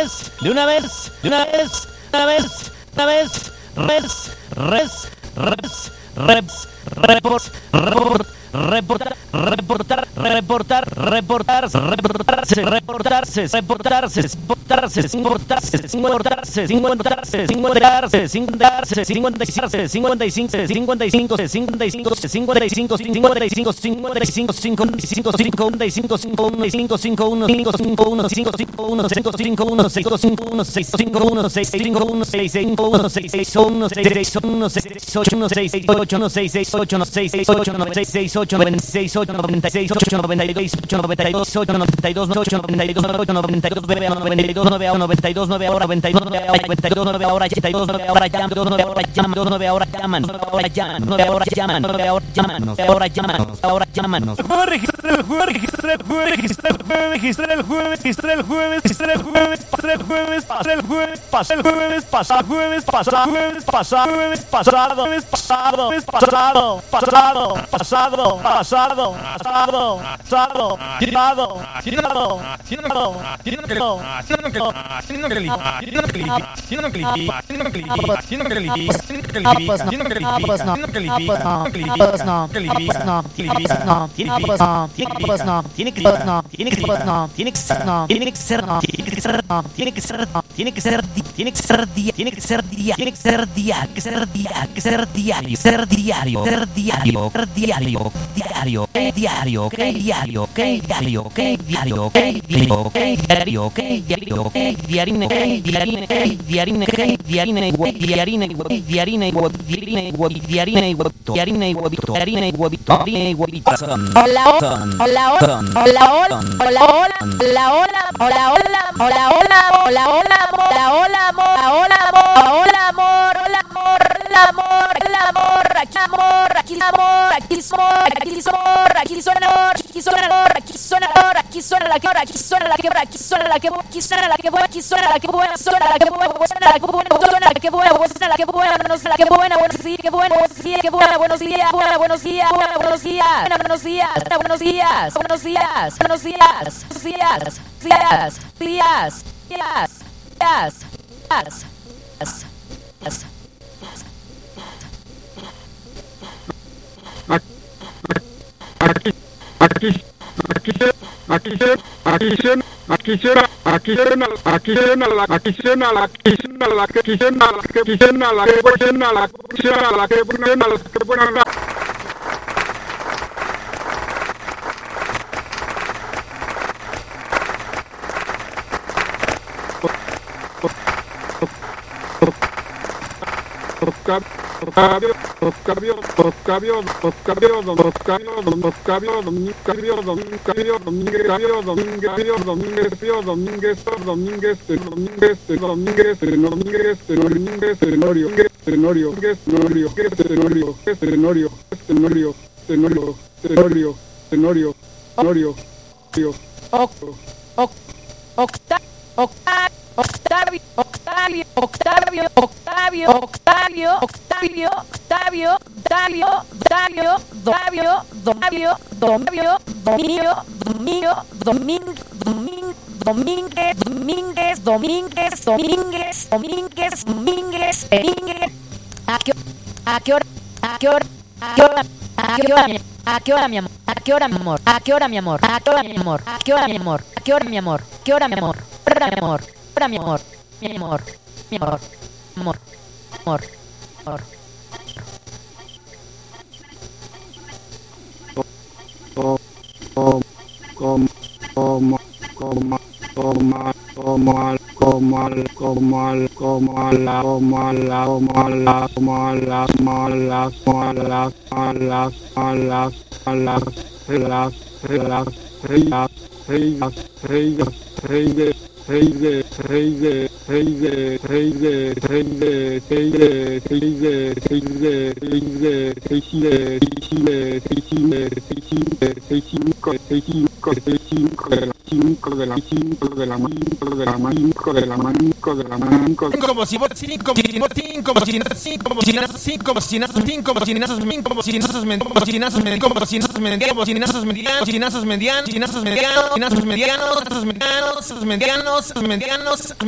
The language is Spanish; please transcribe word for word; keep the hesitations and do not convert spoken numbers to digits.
vez, de una vez, de una vez, de una vez, de una vez, res, res, res, reps, report, report, reportar, reportar, reportar, reportarse, reportarse, reportarse, reportarse, reportarse, importarse, importarse, importarse, importarse, cincuentarse, cincuentarse, cincuenta y cinco, cincuenta y cinco, cincuenta y cinco, cincuenta y cinco, cincuenta y cinco, cincuenta y cinco, cincuenta y cinco, cincuenta y cinco, cinco, cinco, uno, cinco, cinco, uno, cinco, cinco, uno, cinco, cinco, uno, seis, cinco, uno, seis, cinco, uno, seis, cinco, uno, seis, cinco, uno, seis, seis, uno, seis, seis, uno, seis, ocho, uno, seis, seis, ocho, uno, seis, seis, ocho, uno, seis, seis, ocho, uno, seis, seis, ocho, noventa y seis, ocho, noventa y seis, ocho, noventa y dos, ocho, noventa y dos, ocho, noventa y dos, ocho, noventa y dos, ocho, noventa y dos, nueve, noventa y dos, nueve, noventa y dos, nueve, ahora, noventa y dos, nueve, noventa y dos, nueve, ahora, ochenta y dos, nueve, ahora, llaman, nueve, ahora, llaman, nueve, ahora, llaman, nueve, ahora, llaman, nueve, ahora, llaman, nueve, ahora, llaman, nueve, ahora, llaman, ahora, llaman. Registra el jueves, registra el jueves, registra el jueves, registra el jueves, registra el jueves, registra el jueves, pasa el jueves, pasa el jueves, pasa el jueves, pasa el jueves, pasa el jueves, pasa el jueves, pasado, jueves pasado, pasado, pasado, pasado, pasado, pasado, pasado, tirado, tirado, tirado, tirado, tiene que ser, tiene que ser, tiene que ser, tiene que ser, tiene que ser, tiene que ser, tiene que ser, tiene que ser día, tiene que ser día, tiene que ser día, que ser día, que ser diario, ser diario, ser diario, ser diario, diario, que diario, que diario, que diario, que diario, que diario, que diario, que diario, que diarine, que diarine, que diarine, que diarine, diarine, diarine, diarine, diarine, diarine, diarine, diarine, Hola, hola, hola, hola, hola, hola, hola, hola, hola, hola, hola, hola, hola, hola, hola, hola, hola, hola, amor, hola, amor, hola, amor, hola, amor, aquí amor, aquí amor, aquí somos, aquí somos, aquí suena amor, aquí suena amor, aquí suena amor, aquí suena la que hora, aquí suena la que hora, aquí suena la que aquí suena la que buena, aquí suena la que buena, suena la que buena, suena la que buena, suena la que buena, suena la que buena, no sé la que buena, buenos días, que buena, buenos días, que buena, buenos días, buena, buenos días, buena, buenos días, buenos días, buenos días, buenos días, buenos días, días, días, días, días, días, días, días. Aquí, aquí, aquí se, aquí se, aquí se, aquí se, aquí se, aquí se, aquí se, aquí se, la que se, la que se, la que buena, la que se, la que buena, la que buena. Octavio, Octavio, Octavio, Octavio, Octavio, Octavio, Octavio, Octavio, Domínguez, Domínguez, Domínguez, Domínguez, Domínguez, Domínguez, Domínguez, Domínguez, Domínguez, Tenorio, Tenorio, Tenorio, Tenorio, Tenorio, Tenorio, Tenorio, Tenorio, Tenorio, Tenorio, Tenorio, Octavio, Octavio, Octavio, Octavio, Octavio, Octavio, Octavio, Octavio, Dalio, Dalio, Davio, Domavio, Domavio, Domio, Domio, Domingo, Domingo, Domínguez, Domínguez, Domínguez, Domínguez, Domínguez, Domínguez, Domínguez. ¿A qué a qué hora? ¿A qué hora? ¿A qué hora? ¿A qué hora? ¿A qué hora, mi amor? ¿A qué hora, mi amor? ¿A qué hora, mi amor? ¿A qué hora, mi amor? ¿A qué hora, mi amor? ¿A qué hora, mi amor? ¿Qué hora, mi amor? ¿Qué hora, mi amor? Ahora mi amor, mi amor, mi amor, amor, amor, amor. Como, como, como, como, como, como, como, como, como, como, la, como, la, como, la, como, la, como, la, como, la, como, la, como, la, como, las, las, las, ellas, ellas, ellas, ellas. Heide, Heide, Heide, Heide, Heide, Heide, Heide, Heide, Heide, Heide, Heide, Heide, cinco, cinco, cinco de la cinco de la cinco de la cinco de la cinco de la cinco de la cinco como si vos cinco como si como si cinco como si cinco como si cinco como si cinco como si como si como si medianos como si medianos medianos medianos medianos medianos medianos medianos medianos